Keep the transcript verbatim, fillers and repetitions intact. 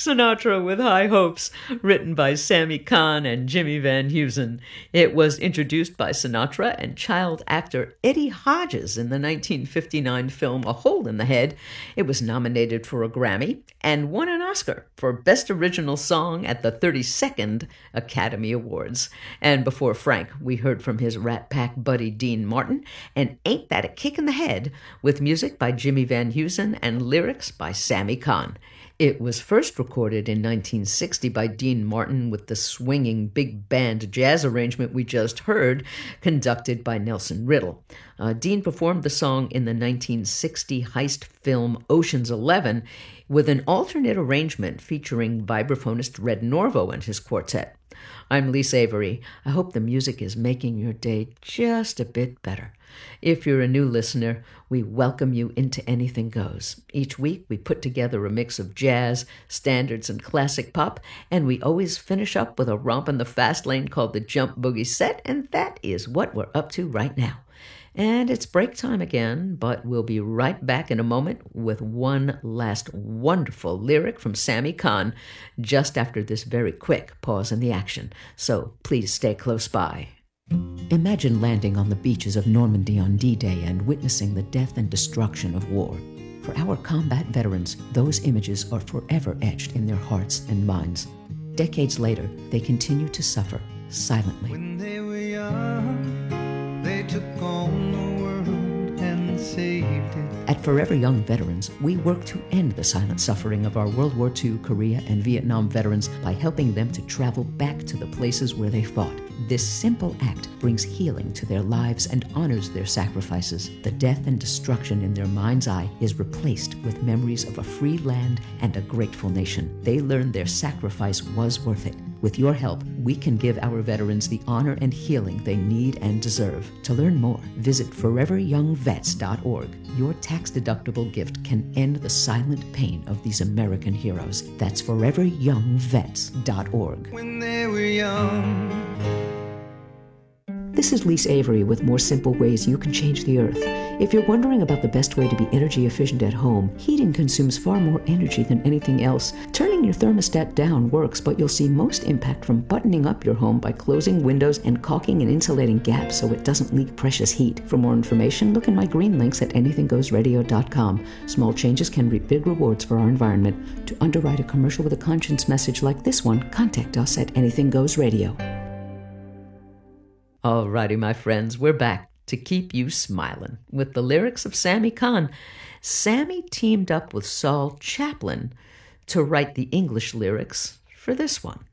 Sinatra with High Hopes, written by Sammy Cahn and Jimmy Van Heusen. It was introduced by Sinatra and child actor Eddie Hodges in the nineteen fifty-nine film A Hole in the Head. It was nominated for a Grammy and won an Oscar for Best Original Song at the thirty-second Academy Awards. And before Frank, we heard from his Rat Pack buddy Dean Martin and Ain't That a Kick in the Head, with music by Jimmy Van Heusen and lyrics by Sammy Cahn. It was first recorded in nineteen sixty by Dean Martin with the swinging big band jazz arrangement we just heard, conducted by Nelson Riddle. Uh, Dean performed the song in the nineteen sixty heist film Ocean's Eleven with an alternate arrangement featuring vibraphonist Red Norvo and his quartet. I'm Lise Avery. I hope the music is making your day just a bit better. If you're a new listener, we welcome you into Anything Goes. Each week, we put together a mix of jazz, standards, and classic pop, and we always finish up with a romp in the fast lane called the Jump Boogie Set, and that is what we're up to right now. And it's break time again, but we'll be right back in a moment with one last wonderful lyric from Sammy Cahn just after this very quick pause in the action. So please stay close by. Imagine landing on the beaches of Normandy on D-Day and witnessing the death and destruction of war. For our combat veterans, those images are forever etched in their hearts and minds. Decades later, they continue to suffer silently. When they were young, they took on the world and saved it. At Forever Young Veterans, we work to end the silent suffering of our World War Two, Korea, and Vietnam veterans by helping them to travel back to the places where they fought. This simple act brings healing to their lives and honors their sacrifices. The death and destruction in their mind's eye is replaced with memories of a free land and a grateful nation. They learn their sacrifice was worth it. With your help, we can give our veterans the honor and healing they need and deserve. To learn more, visit forever young vets dot org. Your tax-deductible gift can end the silent pain of these American heroes. That's forever young vets dot org. When they were young. This is Lise Avery with more simple ways you can change the earth. If you're wondering about the best way to be energy efficient at home, heating consumes far more energy than anything else. Turning your thermostat down works, but you'll see most impact from buttoning up your home by closing windows and caulking and insulating gaps so it doesn't leak precious heat. For more information, look in my green links at anything goes radio dot com. Small changes can reap big rewards for our environment. To underwrite a commercial with a conscience message like this one, contact us at Anything Goes Radio. Alrighty, my friends, we're back to keep you smiling with the lyrics of Sammy Cahn. Sammy teamed up with Saul Chaplin to write the English lyrics for this one.